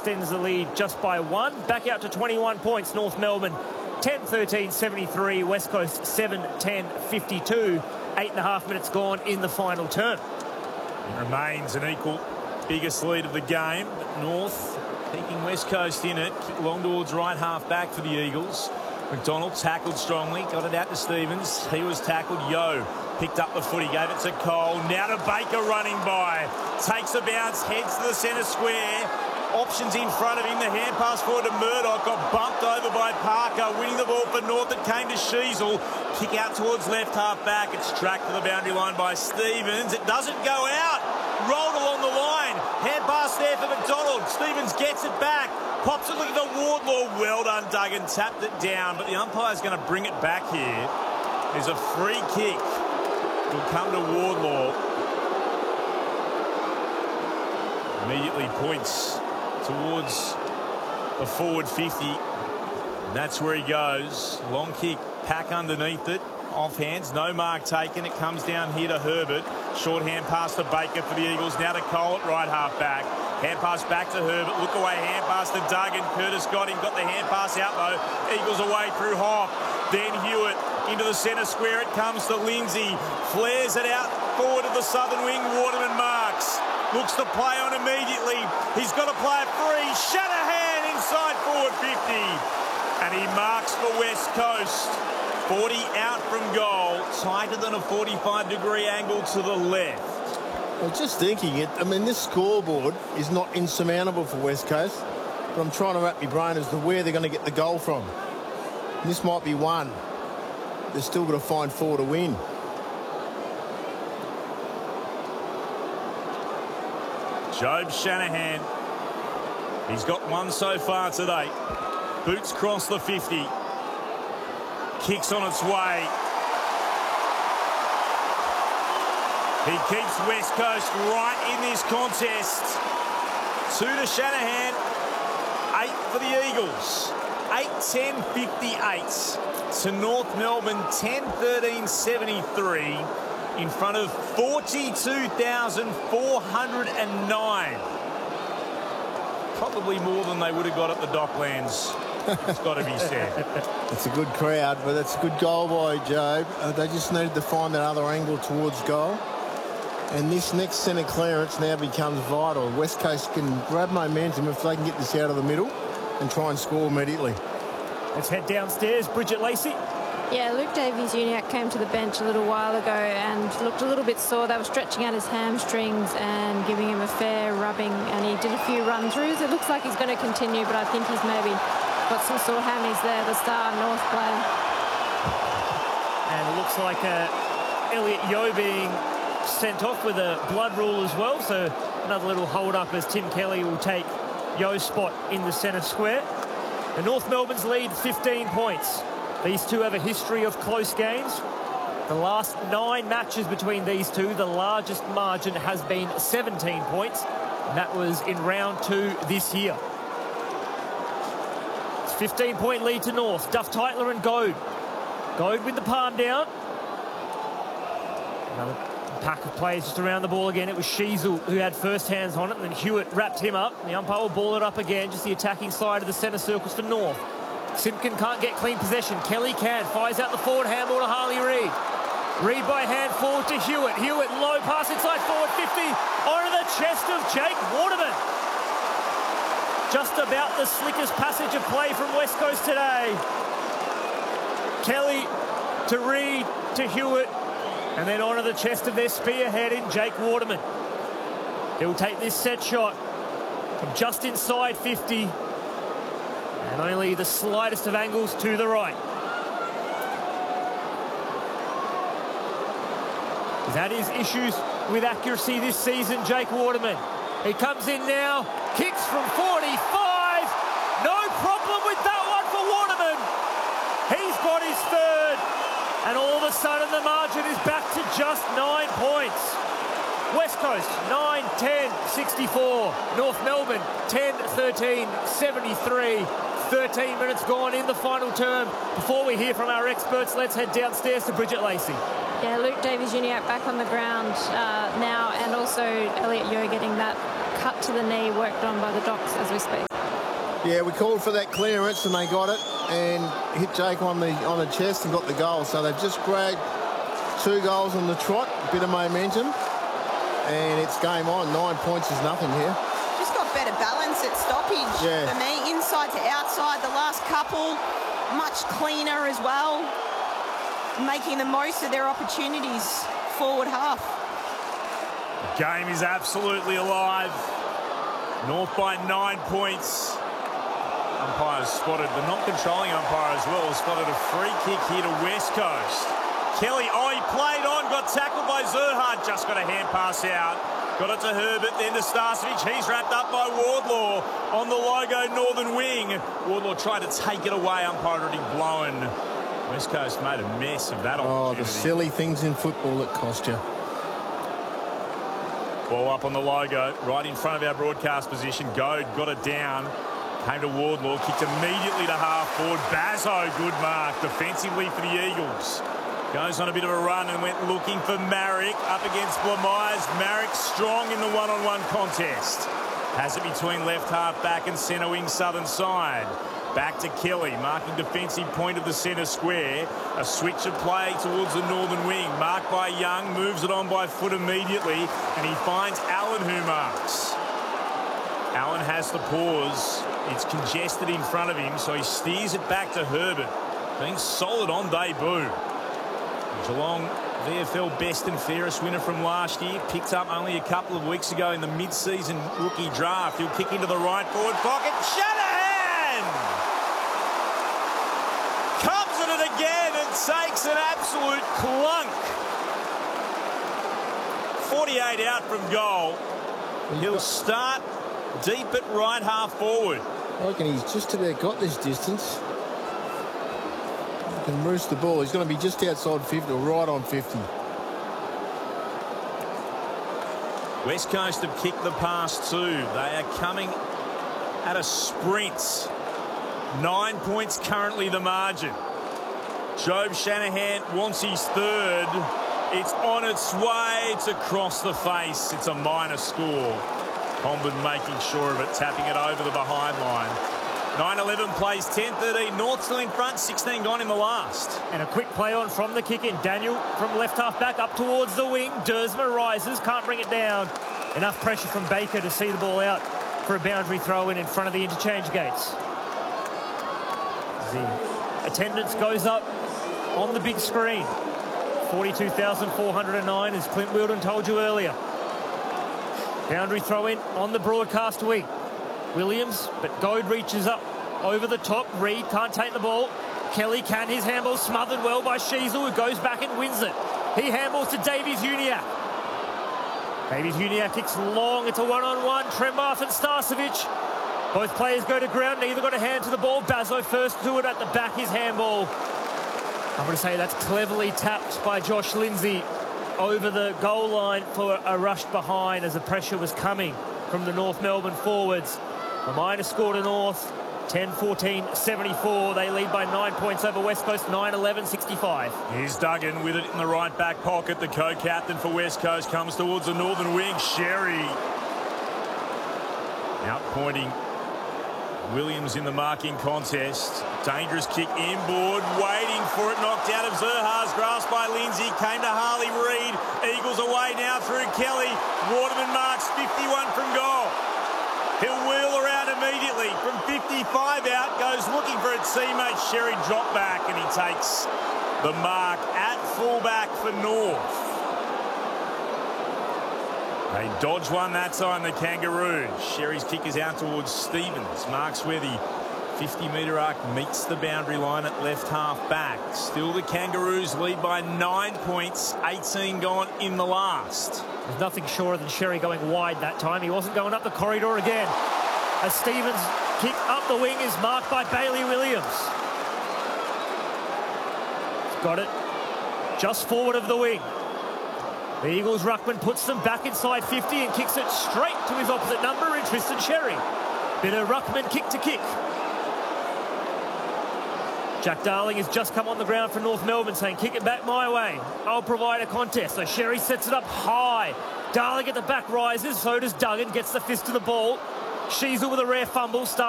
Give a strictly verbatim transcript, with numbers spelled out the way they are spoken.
extends the lead just by one. Back out to twenty-one points, North Melbourne ten thirteen seventy-three, West Coast seven ten fifty-two. Eight and a half minutes gone in the final term. It remains an equal biggest lead of the game. North keeping West Coast in it. Long towards right half back for the Eagles. McDonald tackled strongly, got it out to Stevens. He was tackled. Yo picked up the footy, gave it to Cole. Now to Baker running by. Takes a bounce, heads to the centre square. Options in front of him. The hand pass forward to Murdoch. Got bumped over by Parker. Winning the ball for North. It came to Sheasel. Kick out towards left half back. It's tracked to the boundary line by Stevens. It doesn't go out. Rolled along the line. Hand pass there for McDonald. Stevens gets it back. Pops it looking for Wardlaw. Well done, Duggan. Tapped it down. But the umpire's going to bring it back here. There's a free kick. Will come to Wardlaw. Immediately points towards the forward fifty. And that's where he goes. Long kick, Pack underneath it. Off hands, no mark taken. It comes down here to Herbert. Short hand pass to Baker for the Eagles. Now to Cole at right half back. Hand pass back to Herbert. Look away, hand pass to Duggan. Curtis got him, got the hand pass out though. Eagles away through Hoff. Then Hewitt into the centre square. It comes to Lindsay. Flares it out forward of the southern wing. Waterman marks. Looks to play on immediately. He's got to play a free. Shanahan inside forward fifty. And he marks for West Coast. forty out from goal. Tighter than a forty-five degree angle to the left. I was just thinking, it. I mean, this scoreboard is not insurmountable for West Coast. But I'm trying to wrap my brain as to where they're going to get the goal from. And this might be one. They're still got to find four to win. Jobe Shanahan. He's got one so far today. Boots cross the fifty. Kicks on its way. He keeps West Coast right in this contest. Two to Shanahan. Eight for the Eagles. eight ten fifty-eight to North Melbourne ten thirteen seventy-three in front of forty-two thousand four hundred nine. Probably more than they would have got at the Docklands. It's got to be said. It's a good crowd, but it's a good goal by Jobe. Uh, they just needed to find that other angle towards goal. And this next centre clearance now becomes vital. West Coast can grab momentum if they can get this out of the middle and try and score immediately. Let's head downstairs. Bridget Lacey. Yeah, Luke Davies-Uniacke came to the bench a little while ago and looked a little bit sore. They were stretching out his hamstrings and giving him a fair rubbing, and he did a few run-throughs. It looks like he's going to continue, but I think he's maybe got some sore hammies there, the star North player. And it looks like uh, Elliot Yeo being sent off with a blood rule as well, so another little hold-up as Tim Kelly will take Yeo's spot in the centre square. And North Melbourne's lead fifteen points. These two have a history of close games. The last nine matches between these two, the largest margin has been seventeen points, and that was in round two this year. It's fifteen point lead to North. Duff Tytler and Goad. Goad with the palm down. Another pack of players just around the ball again. It was Sheasel who had first hands on it, and then Hewitt wrapped him up. The umpire will ball it up again, just the attacking side of the centre circles for North. Simpkin can't get clean possession. Kelly can. Fires out the forward handball to Harley Reid. Reid by hand forward to Hewitt. Hewitt low pass inside forward fifty. Onto the chest of Jake Waterman. Just about the slickest passage of play from West Coast today. Kelly to Reid to Hewitt. And then onto the chest of their spearhead in Jake Waterman. He'll take this set shot from just inside fifty. And only the slightest of angles to the right. He's had his issues with accuracy this season, Jake Waterman. He comes in now, kicks from forty-five. No problem with that one for Waterman. He's got his third. And all of a sudden the margin is back to just nine points. West Coast, nine ten sixty-four. North Melbourne, ten thirteen seventy-three. thirteen minutes gone in the final term. Before we hear from our experts, let's head downstairs to Bridget Lacey. Yeah, Luke Davies-Uniacke back on the ground uh, now, and also Elliot Yeo getting that cut to the knee worked on by the Docs as we speak. Yeah, we called for that clearance and they got it and hit Jake on the on the chest and got the goal. So they've just grabbed two goals on the trot, a bit of momentum, and it's game on. Nine points is nothing here. Just got better balance at stoppage Yeah. for me, inside to outside. The last couple, much cleaner as well, making the most of their opportunities forward half. The game is absolutely alive. North by nine points. Umpires spotted, the not controlling umpire as well, spotted a free kick here to West Coast. Kelly, oh, he played on, got tackled by Zerhard, just got a hand pass out. Got it to Herbert, then to Starcevic. He's wrapped up by Wardlaw on the logo northern wing. Wardlaw tried to take it away, umpire already blown. West Coast made a mess of that opportunity. Oh, the silly things in football that cost you. Ball up on the logo, right in front of our broadcast position. Goad got it down. Came to Wardlaw, kicked immediately to half forward. Bazzo, good mark defensively for the Eagles. Goes on a bit of a run and went looking for Marek up against Blamires. Marek strong in the one-on-one contest. Has it between left half back and centre wing southern side. Back to Kelly, marking defensive point of the centre square. A switch of play towards the northern wing. Marked by Young, moves it on by foot immediately, and he finds Allen who marks. Allen has the pause. It's congested in front of him, so he steers it back to Herbert. Being solid on debut. Geelong, V F L best and fairest winner from last year. Picked up only a couple of weeks ago in the mid-season rookie draft. He'll kick into the right forward pocket. Shanahan! Comes at it again and takes an absolute clunk. forty-eight out from goal. He'll start deep at right half forward. I reckon he's just about got this distance. He can roost the ball. He's going to be just outside fifty or right on fifty. West Coast have kicked the pass too. They are coming at a sprint. Nine points currently the margin. Job Shanahan wants his third. It's on its way to cross the face. It's a minor score. Comben making sure of it, tapping it over the behind line. nine eleven plays ten thirteen. North still in front, sixteen gone in the last. And a quick play on from the kick in. Daniel from left half back up towards the wing. Dersma rises, can't bring it down. Enough pressure from Baker to see the ball out for a boundary throw in in front of the interchange gates. The attendance goes up on the big screen. forty-two thousand four hundred nine, as Clint Wheeldon told you earlier. Boundary throw in on the broadcast wing. Williams, but Goad reaches up over the top. Reed can't take the ball. Kelly can. His handball smothered well by Sheasel, who goes back and wins it. He handballs to Davies-Uniacke. Davies-Uniacke kicks long. It's a one-on-one. Trembath and Starcevic. Both players go to ground. Neither got a hand to the ball. Bazzo first to it at the back. His handball. I'm going to say that's cleverly tapped by Josh Lindsay over the goal line for a rush behind as the pressure was coming from the North Melbourne forwards. A minor score to North, ten fourteen seventy-four. They lead by nine points over West Coast, nine eleven sixty-five. Here's Duggan with it in the right back pocket. The co-captain for West Coast comes towards the northern wing. Sherry outpointing Williams in the marking contest. Dangerous kick inboard, waiting for it, knocked out of Zerha's grasp by Lindsay. Came to Harley Reid. Eagles away now through Kelly. Waterman marks fifty-one from goal. He'll wheel around immediately from fifty-five out, goes looking for a teammate. Sherry drop back and he takes the mark at fullback for North. They dodge one that time, the Kangaroos. Sherry's kick is out towards Stevens. Marks where the fifty metre arc meets the boundary line at left half back. Still the Kangaroos lead by nine points, eighteen gone in the last. There's nothing surer than Sherry going wide that time. He wasn't going up the corridor again. As Stevens' kick up the wing is marked by Bailey Williams. He's got it just forward of the wing. The Eagles ruckman puts them back inside fifty and kicks it straight to his opposite number in Tristan Sherry. Bit of ruckman kick to kick. Jack Darling has just come on the ground for North Melbourne saying, kick it back my way. I'll provide a contest. So Sherry sets it up high. Darling at the back rises. So does Duggan. Gets the fist to the ball. Sheasel with a rare fumble. Starts